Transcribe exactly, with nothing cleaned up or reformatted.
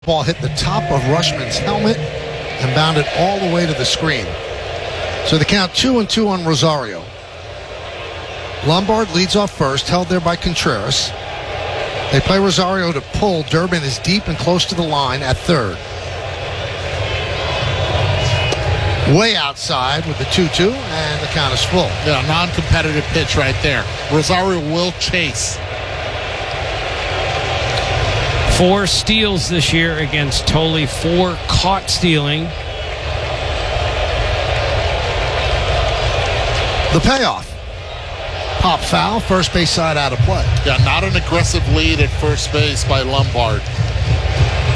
Ball hit the top of Rushman's helmet and bounded all the way to the screen. So the count two and two on Rosario. Lombard leads off first, held there by Contreras. They play Rosario to pull. Durbin is deep and close to the line at third. Way outside with the two two, and the count is full. Yeah, non-competitive pitch right there. Rosario will chase. Four steals this year against Tolley, four caught stealing. The payoff. Pop foul, first base side out of play. Yeah, not an aggressive lead at first base by Lombard.